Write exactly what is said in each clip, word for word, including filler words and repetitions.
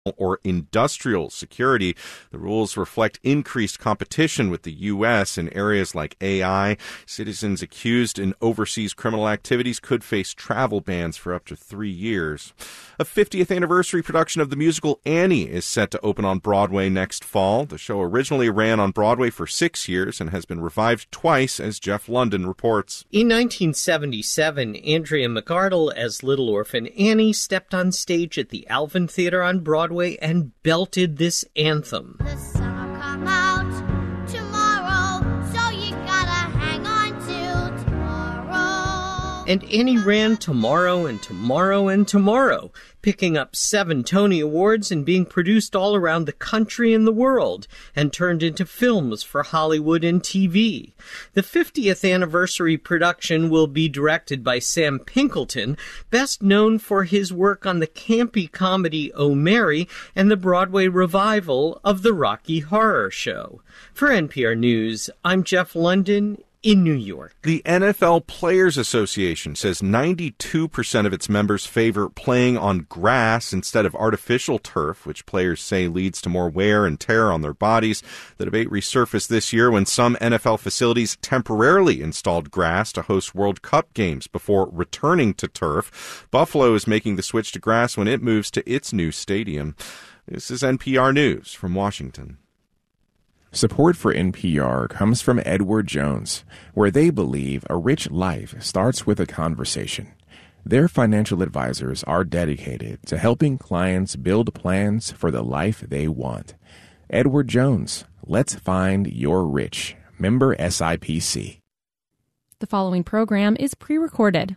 or industrial security. The rules reflect increased competition with the U S in areas like A I. Citizens accused in overseas criminal activities could face travel bans for up to three years. A fiftieth anniversary production of the musical Annie is set to open on Broadway next fall. The show originally ran on Broadway for six years and has been revived twice, as Jeff London reports. In nineteen seventy-seven, Andrea McArdle as Little Orphan Annie stepped on stage at the Alvin Theater on Broadway and belted this anthem. The summer come out tomorrow, so you gotta hang on till tomorrow. And Annie ran tomorrow and tomorrow and tomorrow, picking up seven Tony Awards and being produced all around the country and the world, and turned into films for Hollywood and T V. The fiftieth anniversary production will be directed by Sam Pinkleton, best known for his work on the campy comedy Oh Mary and the Broadway revival of the Rocky Horror Show. For N P R News, I'm Jeff London in New York. The N F L Players Association says ninety-two percent of its members favor playing on grass instead of artificial turf, which players say leads to more wear and tear on their bodies. The debate resurfaced this year when some N F L facilities temporarily installed grass to host World Cup games before returning to turf. Buffalo is making the switch to grass when it moves to its new stadium. This is N P R News from Washington. Support for N P R comes from Edward Jones, where they believe a rich life starts with a conversation. Their financial advisors are dedicated to helping clients build plans for the life they want. Edward Jones, let's find your rich. Member S I P C. The following program is pre-recorded.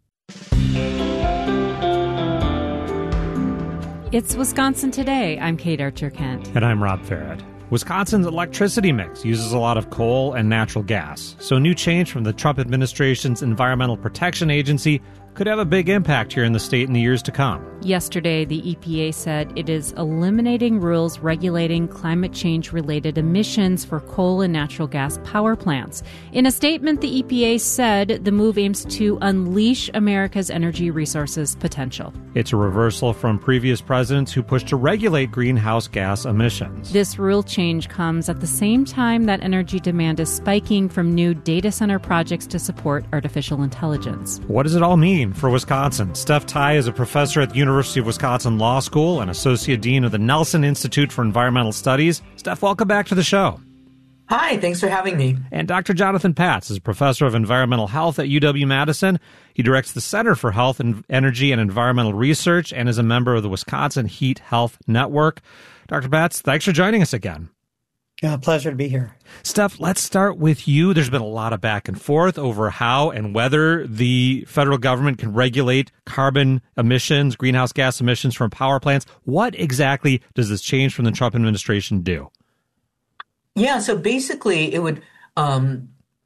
It's Wisconsin Today. I'm Kate Archer-Kent. And I'm Rob Farrett. Wisconsin's electricity mix uses a lot of coal and natural gas, so new change from the Trump administration's Environmental Protection Agency could have a big impact here in the state in the years to come. Yesterday, the E P A said it is eliminating rules regulating climate change-related emissions for coal and natural gas power plants. In a statement, the E P A said the move aims to unleash America's energy resources potential. It's a reversal from previous presidents who pushed to regulate greenhouse gas emissions. This rule change comes at the same time that energy demand is spiking from new data center projects to support artificial intelligence. What does it all mean for Wisconsin? Steph Tai is a professor at the University of Wisconsin Law School and Associate Dean of the Nelson Institute for Environmental Studies. Steph, welcome back to the show. Hi, thanks for having me. And Doctor Jonathan Patz is a professor of environmental health at U W-Madison. He directs the Center for Health and Energy and Environmental Research and is a member of the Wisconsin Heat Health Network. Doctor Patz, thanks for joining us again. Yeah, pleasure to be here. Steph, let's start with you. There's been a lot of back and forth over how and whether the federal government can regulate carbon emissions, greenhouse gas emissions from power plants. What exactly does this change from the Trump administration do? Yeah, so basically it would um,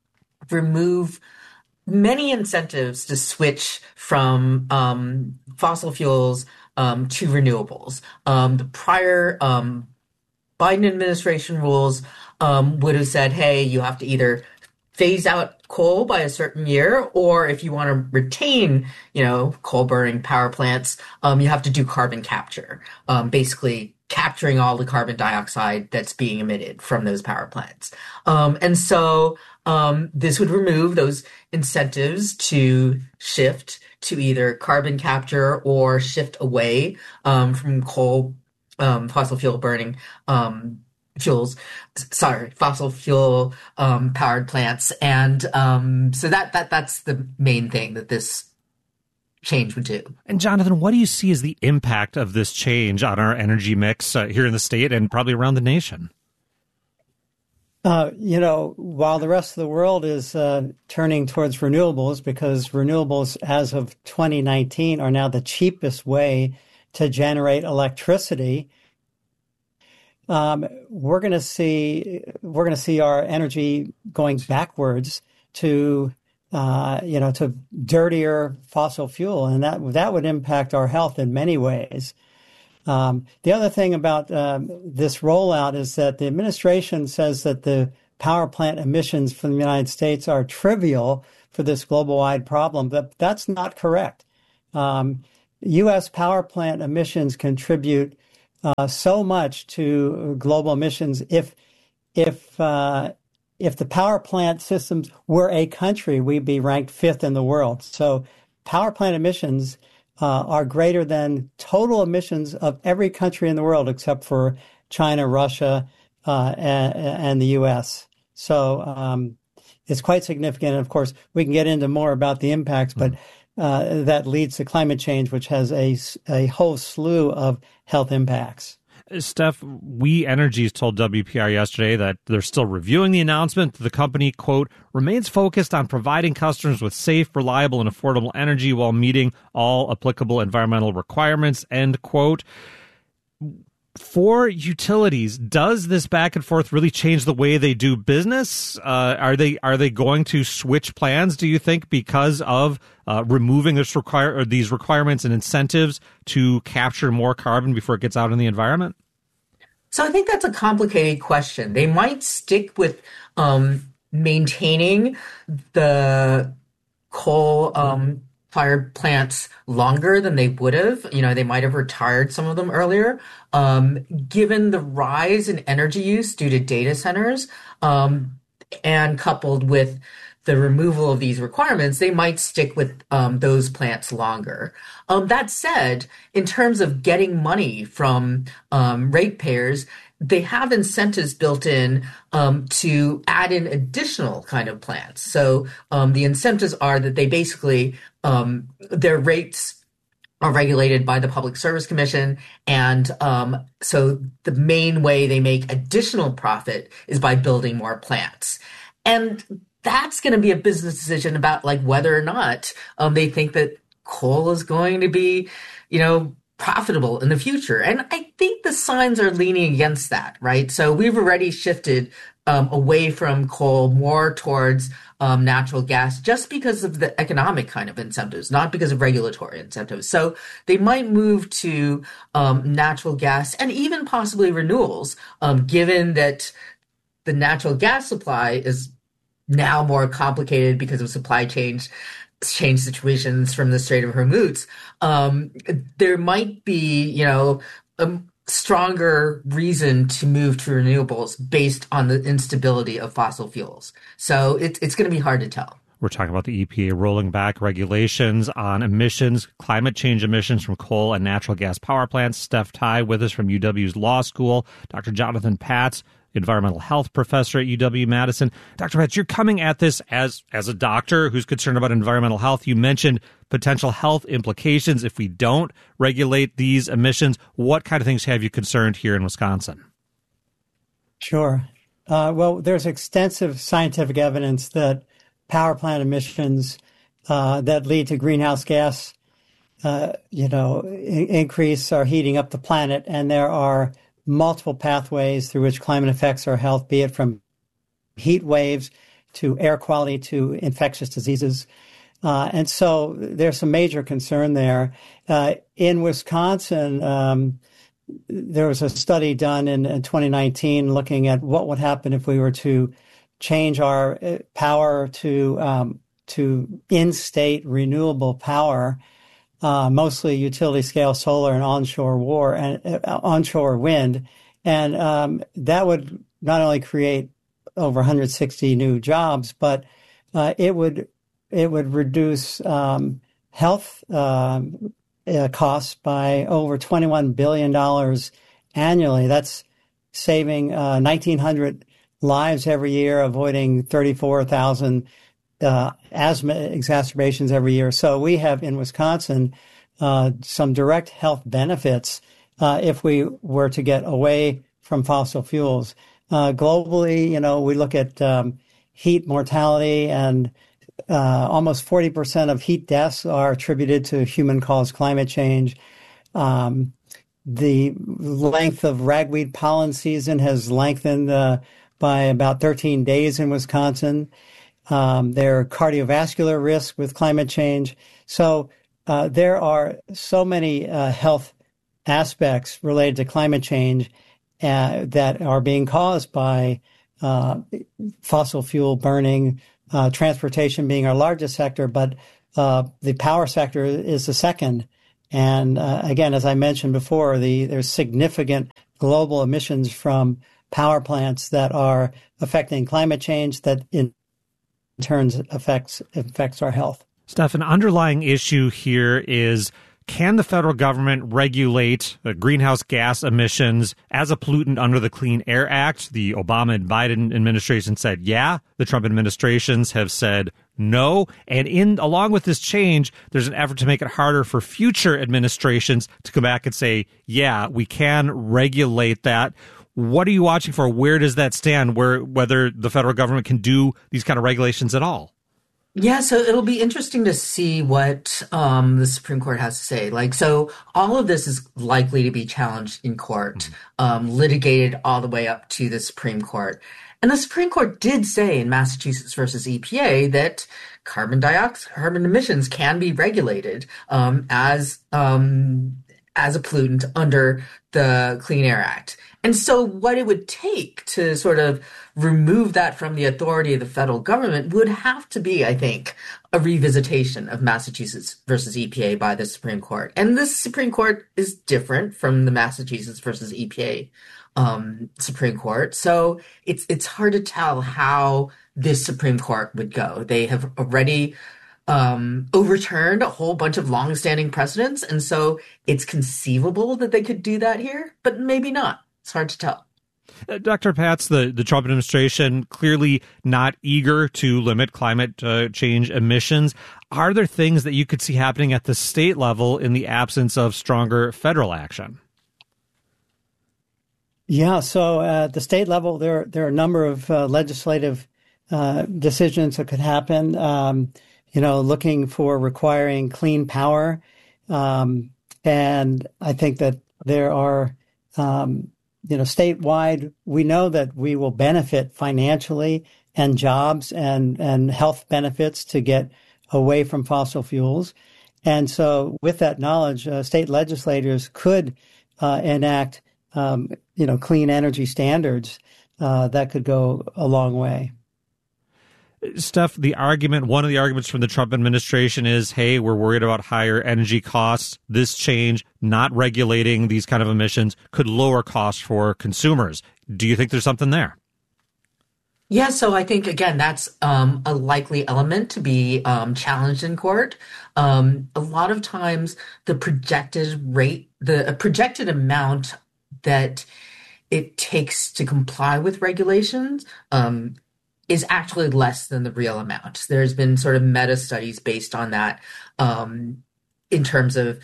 remove many incentives to switch from um, fossil fuels um, to renewables. Um, the prior um Biden administration rules um, would have said, hey, you have to either phase out coal by a certain year, or if you want to retain, you know, coal burning power plants, um, you have to do carbon capture, um, basically capturing all the carbon dioxide that's being emitted from those power plants. Um, and so um, this would remove those incentives to shift to either carbon capture or shift away um, from coal Um, fossil fuel burning um, fuels, sorry, fossil fuel um, powered plants. And um, so that that that's the main thing that this change would do. And Jonathan, what do you see as the impact of this change on our energy mix uh, here in the state and probably around the nation? Uh, you know, while the rest of the world is uh, turning towards renewables, because renewables as of twenty nineteen are now the cheapest way to generate electricity, um, we're going to see we're going to see our energy going backwards to uh, you know to dirtier fossil fuel, and that that would impact our health in many ways. Um, the other thing about um, this rollout is that the administration says that the power plant emissions from the United States are trivial for this global-wide problem, but that's not correct. Um, U S power plant emissions contribute uh, so much to global emissions. If if uh, if the power plant systems were a country, we'd be ranked fifth in the world. So power plant emissions uh, are greater than total emissions of every country in the world except for China, Russia, uh, and, and the U S. So um, it's quite significant. And of course, we can get into more about the impacts, but uh, that leads to climate change, which has a, a whole slew of health impacts. Steph, We Energies told W P R yesterday that they're still reviewing the announcement. The company, quote, remains focused on providing customers with safe, reliable, and affordable energy while meeting all applicable environmental requirements, end quote. For utilities, does this back and forth really change the way they do business? Uh, are they are they going to switch plans, do you think, because of uh, removing this require or these requirements and incentives to capture more carbon before it gets out in the environment? So I think that's a complicated question. They might stick with um, maintaining the coal um, fired plants longer than they would have. You know, they might have retired some of them earlier. Um, given the rise in energy use due to data centers, um, and coupled with the removal of these requirements, they might stick with um, those plants longer. Um, that said, in terms of getting money from um, ratepayers, they have incentives built in um, to add in additional kind of plants. So um, the incentives are that they basically, um, their rates are regulated by the Public Service Commission. And um, so the main way they make additional profit is by building more plants. And that's going to be a business decision about like whether or not um, they think that coal is going to be, you know, profitable in the future. And I think the signs are leaning against that, right? So we've already shifted um, away from coal more towards um, natural gas just because of the economic kind of incentives, not because of regulatory incentives. So they might move to um, natural gas and even possibly renewables, um, given that the natural gas supply is now more complicated because of supply chains change situations from the Strait of Hormuz. Um, there might be, you know, a stronger reason to move to renewables based on the instability of fossil fuels. So it, it's going to be hard to tell. We're talking about the E P A rolling back regulations on emissions, climate change emissions from coal and natural gas power plants. Steph Tai with us from U W's Law School. Doctor Jonathan Patz, environmental health professor at U W-Madison. Doctor Patz, you're coming at this as, as a doctor who's concerned about environmental health. You mentioned potential health implications if we don't regulate these emissions. What kind of things have you concerned here in Wisconsin? Sure. Uh, well, there's extensive scientific evidence that power plant emissions uh, that lead to greenhouse gas, uh, you know, I- increase or heating up the planet. And there are multiple pathways through which climate affects our health, be it from heat waves to air quality to infectious diseases. Uh, and so there's some major concern there. Uh, in Wisconsin, um, there was a study done in, in twenty nineteen looking at what would happen if we were to change our power to um, to in-state renewable power. Uh, mostly utility-scale solar and onshore war and uh, onshore wind, and um, that would not only create over one hundred sixty new jobs, but uh, it would it would reduce um, health uh, uh, costs by over twenty-one billion dollars annually. That's saving uh, nineteen hundred lives every year, avoiding thirty-four thousand Uh, asthma exacerbations every year. So we have in Wisconsin uh, some direct health benefits uh, if we were to get away from fossil fuels. Uh, globally, you know, we look at um, heat mortality, and uh, almost forty percent of heat deaths are attributed to human-caused climate change. Um, the length of ragweed pollen season has lengthened uh, by about thirteen days in Wisconsin. Um, there are cardiovascular risks with climate change. So uh, there are so many uh, health aspects related to climate change uh, that are being caused by uh, fossil fuel burning, uh, transportation being our largest sector, but uh, the power sector is the second. And uh, again, as I mentioned before, the there's significant global emissions from power plants that are affecting climate change that in turn affects affects our health. Steph, an underlying issue here is, can the federal government regulate uh, greenhouse gas emissions as a pollutant under the Clean Air Act? The Obama and Biden administration said yeah. The Trump administrations have said no. And in along with this change, there's an effort to make it harder for future administrations to come back and say, yeah, we can regulate that. What are you watching for? Where does that stand? Where whether the federal government can do these kind of regulations at all? Yeah, so it'll be interesting to see what um, the Supreme Court has to say. Like, so all of this is likely to be challenged in court, um, litigated all the way up to the Supreme Court. And the Supreme Court did say in Massachusetts versus E P A that carbon dioxide, carbon emissions can be regulated um, as um, as a pollutant under the Clean Air Act. And so what it would take to sort of remove that from the authority of the federal government would have to be, I think, a revisitation of Massachusetts versus E P A by the Supreme Court. And this Supreme Court is different from the Massachusetts versus E P A um, Supreme Court. So it's it's hard to tell how this Supreme Court would go. They have already um, overturned a whole bunch of longstanding precedents. And so it's conceivable that they could do that here, but maybe not. It's hard to tell. Uh, Doctor Pats, the, the Trump administration clearly not eager to limit climate uh, change emissions. Are there things that you could see happening at the state level in the absence of stronger federal action? Yeah, so at the state level, there there are a number of uh, legislative uh, decisions that could happen. Um, you know, looking for requiring clean power, um, and I think that there are. Um, You know, statewide, we know that we will benefit financially and jobs and, and health benefits to get away from fossil fuels. And so with that knowledge, uh, state legislators could uh, enact, um, you know, clean energy standards uh, that could go a long way. Steph, the argument, one of the arguments from the Trump administration is, hey, we're worried about higher energy costs. This change, not regulating these kind of emissions, could lower costs for consumers. Do you think there's something there? Yeah, so I think, again, that's um, a likely element to be um, challenged in court. Um, a lot of times the projected rate, the projected amount that it takes to comply with regulations um is actually less than the real amount. There's been sort of meta studies based on that um, in terms of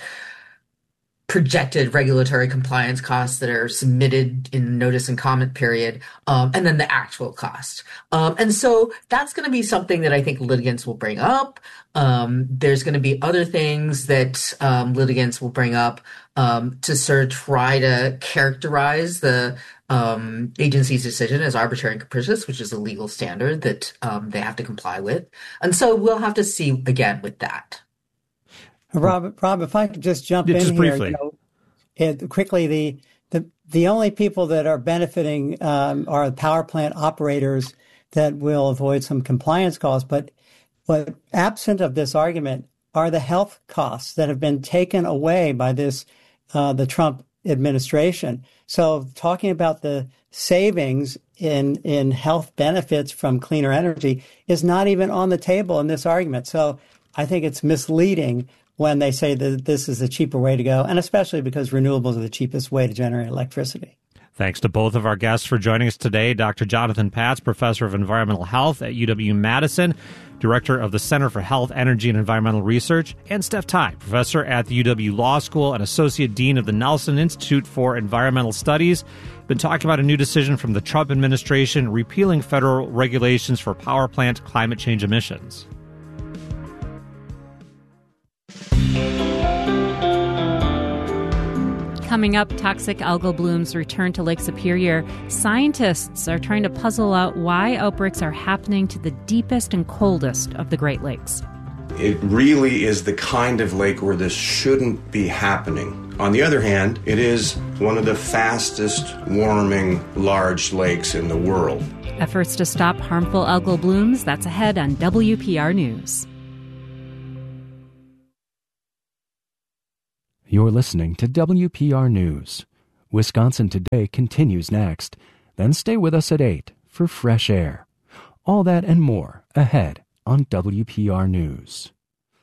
projected regulatory compliance costs that are submitted in notice and comment period, um, and then the actual cost. Um, and so that's going to be something that I think litigants will bring up. Um, there's going to be other things that um, litigants will bring up um, to sort of try to characterize the um, agency's decision as arbitrary and capricious, which is a legal standard that um, they have to comply with. And so we'll have to see again with that. Rob, Rob, if I could just jump yeah, in just here, briefly. you know, it, quickly, the, the the only people that are benefiting um, are the power plant operators that will avoid some compliance costs. But what absent of this argument are the health costs that have been taken away by this uh, the Trump administration. So talking about the savings in in health benefits from cleaner energy is not even on the table in this argument. So I think it's misleading when they say that this is a cheaper way to go, and especially because renewables are the cheapest way to generate electricity. Thanks to both of our guests for joining us today. Doctor Jonathan Pats, professor of environmental health at U W-Madison, director of the Center for Health, Energy, and Environmental Research, and Steph Tai, professor at the U W Law School and associate dean of the Nelson Institute for Environmental Studies. Been talking about a new decision from the Trump administration repealing federal regulations for power plant climate change emissions. Coming up, toxic algal blooms return to Lake Superior. Scientists are trying to puzzle out why outbreaks are happening to the deepest and coldest of the Great Lakes. It really is the kind of lake where this shouldn't be happening. On the other hand, it is one of the fastest warming large lakes in the world. Efforts to stop harmful algal blooms, that's ahead on W P R News. You're listening to W P R News. Wisconsin Today continues next. Then stay with us at eight for Fresh Air. All that and more ahead on W P R News.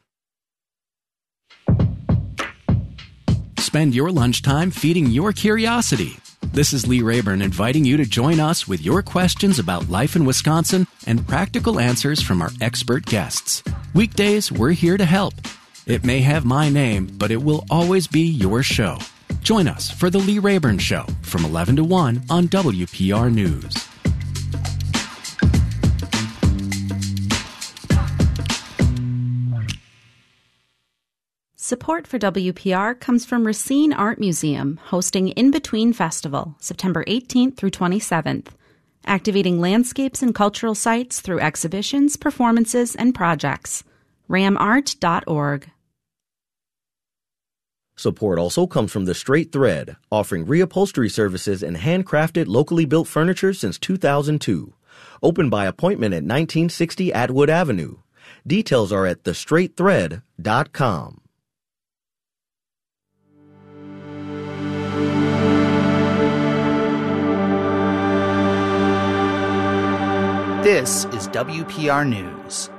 Spend your lunchtime feeding your curiosity. This is Lee Rayburn inviting you to join us with your questions about life in Wisconsin and practical answers from our expert guests. Weekdays, we're here to help. It may have my name, but it will always be your show. Join us for The Lee Rayburn Show from eleven to one on W P R News. Support for W P R comes from Racine Art Museum, hosting In Between Festival, September eighteenth through twenty-seventh, activating landscapes and cultural sites through exhibitions, performances, and projects. ram art dot org. Support also comes from The Straight Thread, offering reupholstery services and handcrafted, locally built furniture since two thousand two. Open by appointment at nineteen sixty Atwood Avenue. Details are at the straight thread dot com. This is W P R News.